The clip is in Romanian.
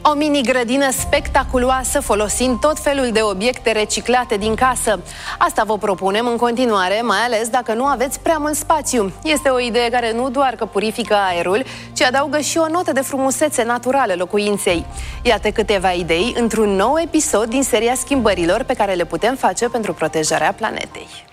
O mini-grădină spectaculoasă folosind tot felul de obiecte reciclate din casă. Asta vă propunem în continuare, mai ales dacă nu aveți prea mult spațiu. Este o idee care nu doar că purifică aerul, ci adaugă și o notă de frumusețe naturală locuinței. Iată câteva idei într-un nou episod din seria schimbărilor pe care le putem face pentru protejarea planetei.